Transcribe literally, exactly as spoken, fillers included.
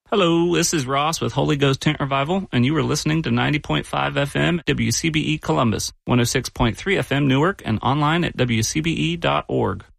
Hello, this is Ross with Holy Ghost Tent Revival, and you are listening to ninety point five F M W C B E Columbus, one oh six point three F M Newark, and online at W C B E dot org.